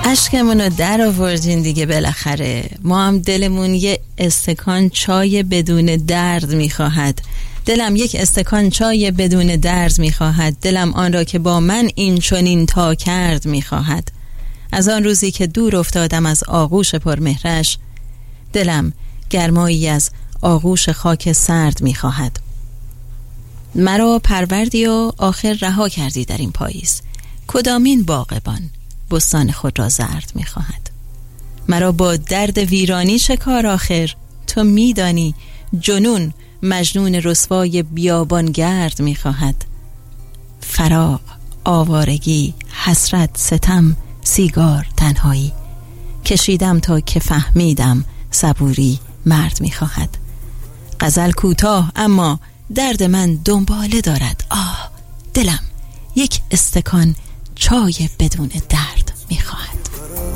اشکمونو در آوردین دیگه بالاخره. ما هم دلمون یه استکان چای بدون درد میخواهد. دلم یک استکان چای بدون درد میخواهد. دلم آن را که با من این چنین تا کرد میخواهد. از آن روزی که دور افتادم از آغوش پرمهرش، دلم گرمایی از آغوش خاک سرد میخواهد. مرا پروردی و آخر رها کردی در این پاییز. کدامین باغبان بستان خود را زرد میخواهد؟ مرا با درد ویرانی شکار آخر. تو میدانی جنون مجنون رسوای بیابانگرد میخواهد. فراق، آوارگی، حسرت، ستم، سیگار، تنهایی، کشیدم تا که فهمیدم صبوری مرد میخواهد. غزل کوتاه اما درد من دنباله دارد. دلم یک استکان چای بدون درد میخواهد.